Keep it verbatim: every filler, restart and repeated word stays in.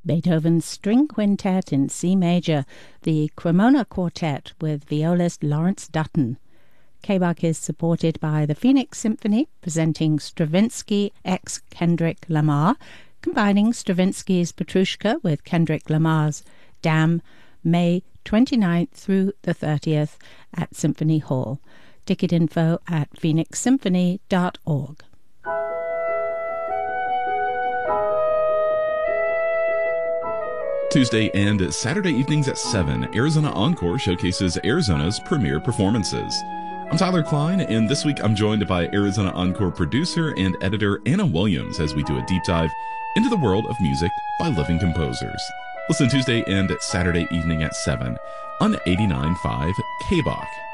Beethoven's String Quintet in C major, the Cremona Quartet with violist Lawrence Dutton. K-Bach is supported by the Phoenix Symphony, presenting Stravinsky x Kendrick Lamar, combining Stravinsky's Petrushka with Kendrick Lamar's Dam, May twenty-ninth through the thirtieth at Symphony Hall. Ticket info at phoenix symphony dot org. Tuesday and Saturday evenings at seven, Arizona Encore showcases Arizona's premier performances. I'm Tyler Klein, and this week I'm joined by Arizona Encore producer and editor Anna Williams as we do a deep dive into the world of music by living composers. Listen Tuesday and Saturday evening at seven on eighty-nine point five K-Bach.